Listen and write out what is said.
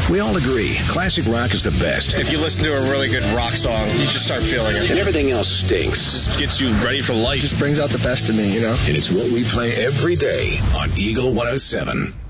We all agree, classic rock is the best. If you listen to a really good rock song, you just start feeling it. And everything else stinks. Just gets you ready for life. Just brings out the best in me, you know? And it's what we play every day on Eagle 107.